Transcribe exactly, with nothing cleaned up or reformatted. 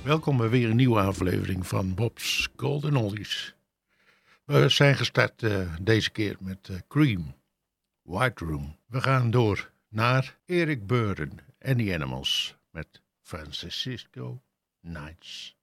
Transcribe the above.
Welkom bij weer een nieuwe aflevering van Bob's Golden Oldies. We zijn gestart uh, deze keer met uh, Cream, White Room. We gaan door naar Eric Burdon en The Animals met Francisco Nights.